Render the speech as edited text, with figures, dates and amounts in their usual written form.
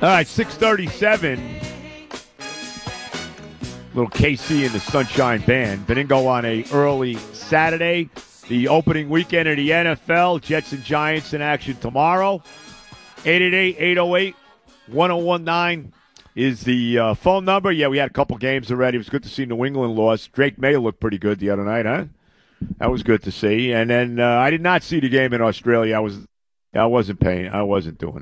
All right, 6:37. Little KC and the Sunshine Band. Benigno on a early Saturday. The opening weekend of the NFL. Jets and Giants in action tomorrow. 888-808-1019 is the phone number. Yeah, we had a couple games already. It was good to see New England lost. Drake May looked pretty good the other night, huh? That was good to see. And then I did not see the game in Australia. I wasn't paying. I wasn't doing